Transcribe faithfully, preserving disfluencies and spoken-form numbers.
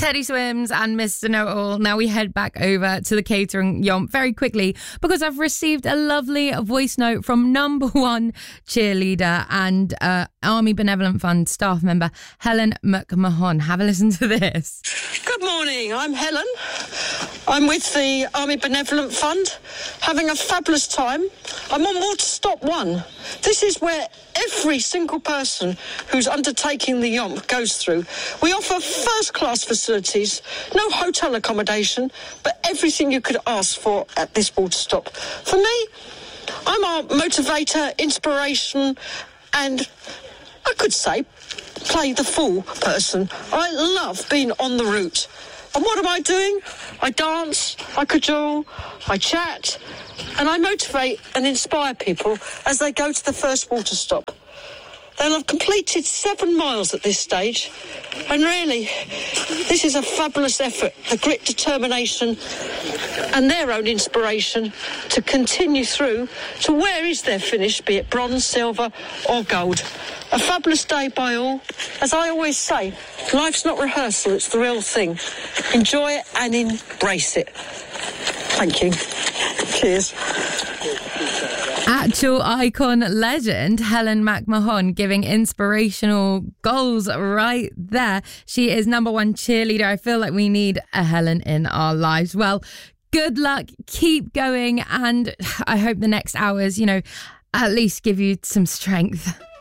Teddy Swims and Mister Know-It-All. Now we head back over to the catering yomp very quickly because I've received a lovely voice note from number one cheerleader and uh, Army Benevolent Fund staff member Helen McMahon. Have a listen to this. Good morning, I'm Helen. I'm with the Army Benevolent Fund, having a fabulous time. I'm on Water Stop one. This is where every single person who's undertaking the yomp goes through. We offer first-class facilities, no hotel accommodation, but everything you could ask for at this water stop. For me, I'm our motivator, inspiration, and I could say play the fool person. I love being on the route. And what am I doing? I dance, I cajole, I chat, and I motivate and inspire people as they go to the first water stop. They'll have completed seven miles at this stage, and really, this is a fabulous effort, the grit, determination, and their own inspiration to continue through to where is their finish, be it bronze, silver, or gold. A fabulous day by all. As I always say, life's not rehearsal, it's the real thing. Enjoy it and embrace it. Thank you. Cheers. Actual icon legend Helen McMahon giving inspirational goals right there. She is number one cheerleader. I feel like we need a Helen in our lives. Well, good luck, keep going, and I hope the next hours, you know, at least give you some strength.